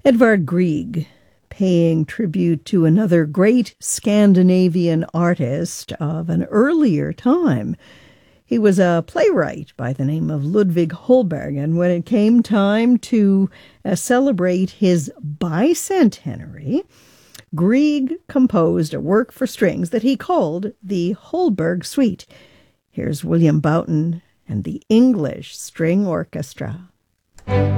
Edvard Grieg, paying tribute to another great Scandinavian artist of an earlier time. He was a playwright by the name of Ludvig Holberg, and when it came time to celebrate his bicentenary, Grieg composed a work for strings that he called the Holberg Suite. Here's William Boughton and the English String Orchestra.